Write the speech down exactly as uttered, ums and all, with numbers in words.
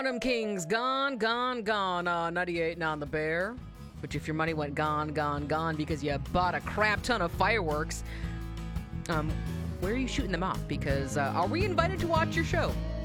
Burnham Kings, gone, gone, gone. Uh, ninety-eight on the Bear. Which if your money went gone, gone, gone because you bought a crap ton of fireworks, um, where are you shooting them off? Because uh, are we invited to watch your show?